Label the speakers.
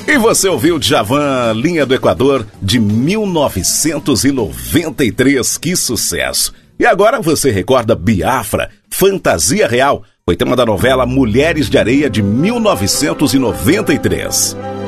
Speaker 1: E você ouviu Djavan, Linha do Equador, de 1993. Que sucesso! E agora você recorda Biafra, Fantasia Real, foi tema da novela Mulheres de Areia, de 1993.